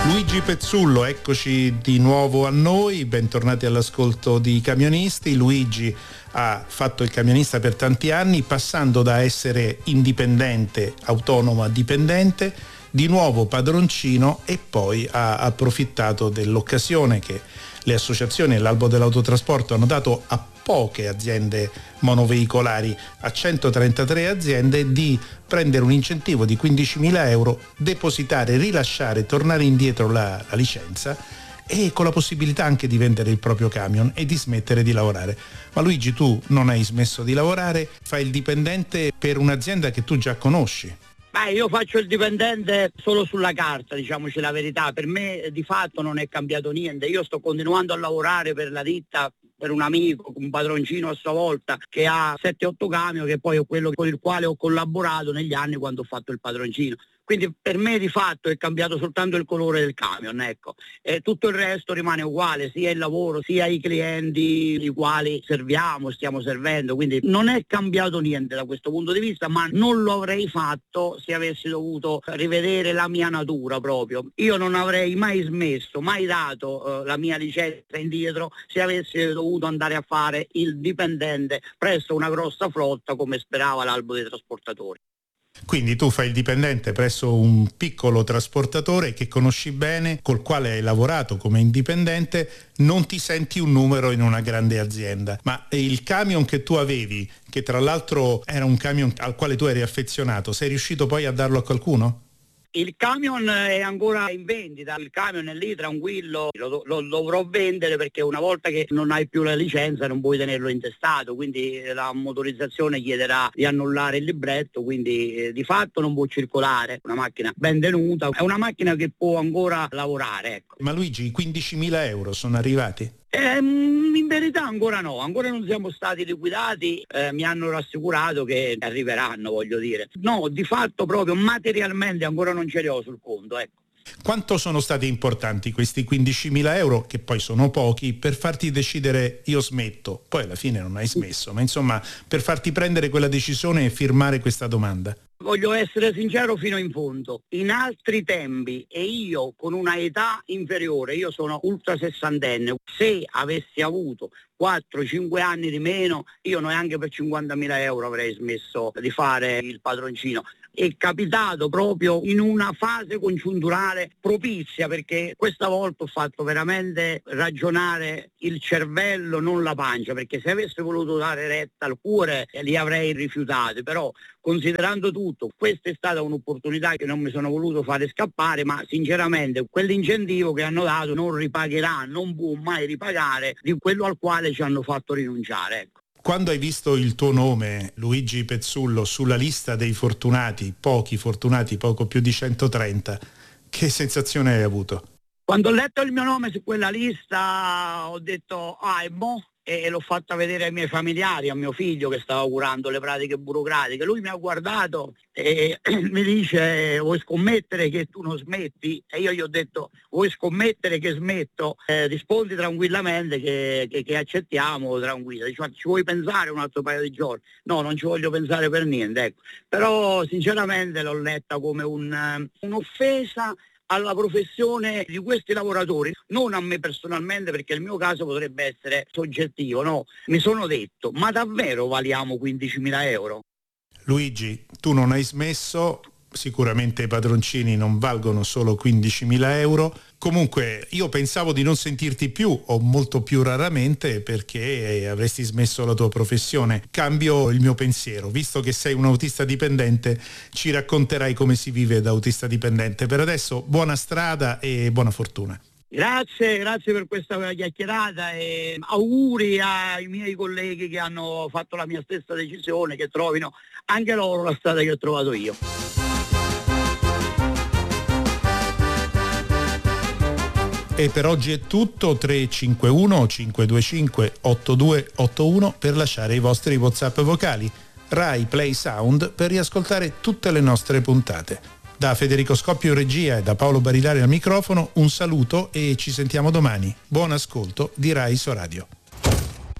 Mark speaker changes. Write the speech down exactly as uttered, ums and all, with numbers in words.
Speaker 1: Luigi Pezzullo, eccoci di nuovo a noi, bentornati all'ascolto di Camionisti. Luigi ha fatto il camionista per tanti anni, passando da essere indipendente, autonomo a dipendente, di nuovo padroncino, e poi ha approfittato dell'occasione che le associazioni e l'Albo dell'Autotrasporto hanno dato a poche aziende monoveicolari, a centotrentatré aziende, di prendere un incentivo di quindicimila euro, depositare, rilasciare, tornare indietro la, la licenza, e con la possibilità anche di vendere il proprio camion e di smettere di lavorare. Ma Luigi, tu non hai smesso di lavorare, fai il dipendente per un'azienda che tu già conosci.
Speaker 2: Beh, io faccio il dipendente solo sulla carta, diciamoci la verità. Per me di fatto non è cambiato niente. Io sto continuando a lavorare per la ditta, per un amico, un padroncino a sua volta, che ha sette otto camion, che poi è quello con il quale ho collaborato negli anni quando ho fatto il padroncino. Quindi per me di fatto è cambiato soltanto il colore del camion, ecco. E tutto il resto rimane uguale, sia il lavoro, sia i clienti i quali serviamo, stiamo servendo. Quindi non è cambiato niente da questo punto di vista, ma non lo avrei fatto se avessi dovuto rivedere la mia natura proprio. Io non avrei mai smesso, mai dato eh, la mia licenza indietro se avessi dovuto andare a fare il dipendente presso una grossa flotta come sperava l'Albo dei Trasportatori.
Speaker 1: Quindi tu fai il dipendente presso un piccolo trasportatore che conosci bene, col quale hai lavorato come indipendente, non ti senti un numero in una grande azienda. Ma il camion che tu avevi, che tra l'altro era un camion al quale tu eri affezionato, sei riuscito poi a darlo a qualcuno?
Speaker 2: Il camion è ancora in vendita, il camion è lì tranquillo, lo, lo dovrò vendere perché una volta che non hai più la licenza non puoi tenerlo intestato, quindi la motorizzazione chiederà di annullare il libretto, quindi eh, di fatto non può circolare. Una macchina ben tenuta, è una macchina che può ancora lavorare, ecco.
Speaker 1: Ma Luigi, i quindicimila euro sono arrivati?
Speaker 2: Eh, in verità ancora no, ancora non siamo stati liquidati, eh, mi hanno rassicurato che arriveranno, voglio dire. No, di fatto proprio materialmente ancora non ce li ho sul conto, ecco.
Speaker 1: Quanto sono stati importanti questi quindicimila euro, che poi sono pochi, per farti decidere io smetto? Poi alla fine non hai smesso, ma insomma per farti prendere quella decisione e firmare questa domanda.
Speaker 2: Voglio essere sincero fino in fondo, in altri tempi e io con una età inferiore, io sono ultra sessantenne, se avessi avuto quattro cinque anni di meno, io neanche per cinquantamila euro avrei smesso di fare il padroncino. È capitato proprio in una fase congiunturale propizia, perché questa volta ho fatto veramente ragionare il cervello, non la pancia, perché se avessi voluto dare retta al cuore li avrei rifiutati, però considerando tutto, questa è stata un'opportunità che non mi sono voluto fare scappare, ma sinceramente quell'incentivo che hanno dato non ripagherà, non può mai ripagare di quello al quale ci hanno fatto rinunciare, ecco.
Speaker 1: Quando hai visto il tuo nome, Luigi Pezzullo, sulla lista dei fortunati, pochi fortunati, poco più di centotrenta, che sensazione hai avuto?
Speaker 2: Quando ho letto il mio nome su quella lista ho detto ah e mo? E l'ho fatta vedere ai miei familiari, a mio figlio che stava curando le pratiche burocratiche. Lui mi ha guardato e mi dice vuoi scommettere che tu non smetti? E io gli ho detto vuoi scommettere che smetto? Eh, rispondi tranquillamente che, che, che accettiamo, tranquilla. Dice, ci vuoi pensare un altro paio di giorni? No, non ci voglio pensare per niente, ecco. Però sinceramente l'ho letta come un, un'offesa alla professione di questi lavoratori, non a me personalmente, perché il mio caso potrebbe essere soggettivo, no? Mi sono detto, ma davvero valiamo quindicimila euro?
Speaker 1: Luigi, tu non hai smesso, sicuramente i padroncini non valgono solo quindicimila euro, comunque io pensavo di non sentirti più o molto più raramente perché avresti smesso la tua professione. Cambio il mio pensiero, visto che sei un autista dipendente ci racconterai come si vive da autista dipendente. Per adesso buona strada e buona fortuna.
Speaker 2: Grazie, grazie per questa chiacchierata e auguri ai miei colleghi che hanno fatto la mia stessa decisione, che trovino anche loro la strada che ho trovato io.
Speaker 1: E per oggi è tutto. Tre cinque uno cinque due cinque otto due otto uno per lasciare i vostri WhatsApp vocali. Rai Play Sound per riascoltare tutte le nostre puntate. Da Federico Scoppio in regia e da Paolo Barilari al microfono un saluto e ci sentiamo domani. Buon ascolto di Rai So Radio.